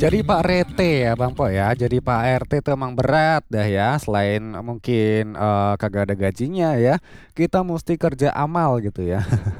Jadi Pak RT ya Bang Po ya. Jadi Pak RT itu emang berat dah ya. Selain mungkin kagak ada gajinya ya, kita mesti kerja amal gitu ya.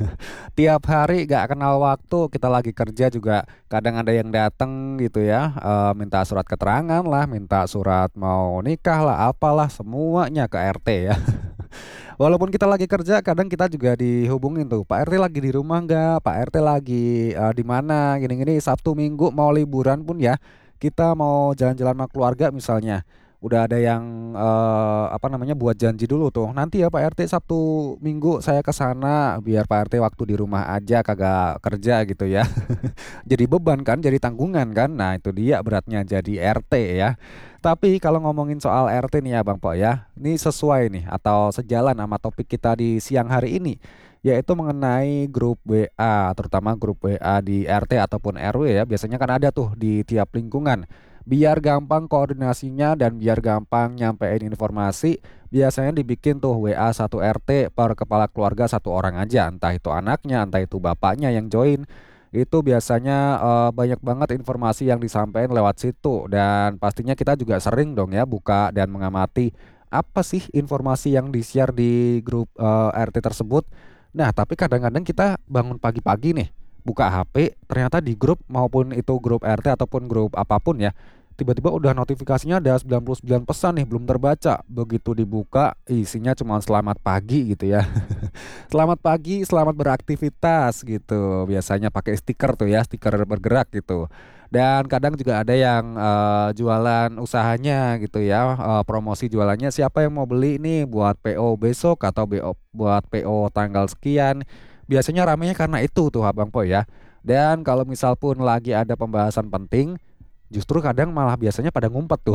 Tiap hari gak kenal waktu, kita lagi kerja juga kadang ada yang datang gitu ya, minta surat keterangan lah, minta surat mau nikah lah, apalah semuanya ke RT ya. Walaupun kita lagi kerja, kadang kita juga dihubungin tuh, Pak RT lagi di rumah nggak? Pak RT lagi di mana? Gini-gini, Sabtu Minggu mau liburan pun ya, kita mau jalan-jalan sama keluarga misalnya. Udah ada yang apa namanya buat janji dulu tuh. Nanti ya Pak RT Sabtu Minggu saya ke sana biar Pak RT waktu di rumah aja kagak kerja gitu ya. Jadi beban kan, jadi tanggungan kan. Nah, itu dia beratnya jadi RT ya. Tapi kalau ngomongin soal RT nih ya Bang Po ya, ini sesuai nih atau sejalan sama topik kita di siang hari ini, yaitu mengenai grup WA, terutama grup WA di RT ataupun RW ya. Biasanya kan ada tuh di tiap lingkungan. Biar gampang koordinasinya dan biar gampang nyampein informasi, biasanya dibikin tuh WA satu RT per kepala keluarga satu orang aja, entah itu anaknya, entah itu bapaknya yang join. Itu biasanya banyak banget informasi yang disampaikan lewat situ dan pastinya kita juga sering dong ya buka dan mengamati apa sih informasi yang di-share di grup RT tersebut. Nah, tapi kadang-kadang kita bangun pagi-pagi nih, buka HP, ternyata di grup maupun itu grup RT ataupun grup apapun ya, tiba-tiba udah notifikasinya ada 99 pesan nih belum terbaca. Begitu dibuka, isinya cuma selamat pagi gitu ya. Selamat pagi, selamat beraktivitas gitu. Biasanya pakai stiker tuh ya, stiker bergerak gitu. Dan kadang juga ada yang jualan usahanya gitu ya, promosi jualannya siapa yang mau beli nih buat PO besok atau BO, buat PO tanggal sekian. Biasanya ramenya karena itu tuh Abang Po ya. Dan kalau misal pun lagi ada pembahasan penting, justru kadang malah biasanya pada ngumpet tuh.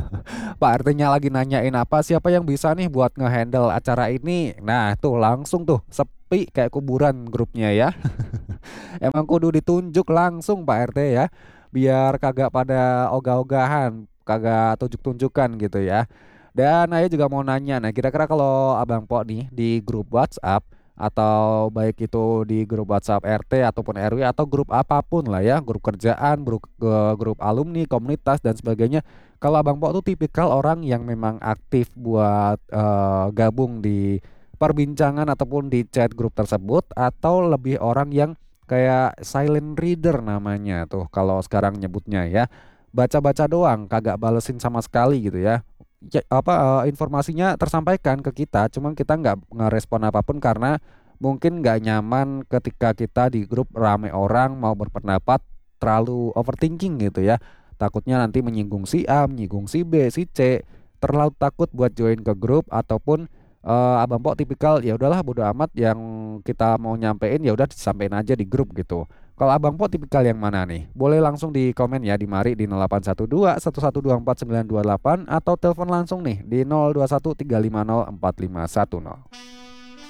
Pak RT-nya lagi nanyain apa, siapa yang bisa nih buat ngehandle acara ini. Nah, tuh langsung tuh sepi kayak kuburan grupnya ya. Emang kudu ditunjuk langsung Pak RT ya. Biar kagak pada ogah-ogahan, kagak tunjuk-tunjukkan gitu ya. Dan saya juga mau nanya, nah kira-kira kalau Abang Po nih di grup WhatsApp atau baik itu di grup WhatsApp RT ataupun RW atau grup apapun lah ya, grup kerjaan, grup alumni, komunitas dan sebagainya. Kalau Abang Po tuh tipikal orang yang memang aktif buat gabung di perbincangan ataupun di chat grup tersebut atau lebih orang yang kayak silent reader namanya tuh kalau sekarang nyebutnya ya. Baca-baca doang, kagak balesin sama sekali gitu ya. Informasinya tersampaikan ke kita, cuman kita nggak ngerespon apapun karena mungkin nggak nyaman ketika kita di grup rame orang mau berpendapat terlalu overthinking gitu ya. Takutnya nanti menyinggung si A, menyinggung si B, si C. Terlalu takut buat join ke grup ataupun Abang Pok tipikal ya udahlah bodo amat yang kita mau nyampein ya udah disampaikan aja di grup gitu. Kalau Abang Pok tipikal yang mana nih? Boleh langsung di komen ya di Mari di 0812 1124 928 atau telepon langsung nih di 021 350 4510.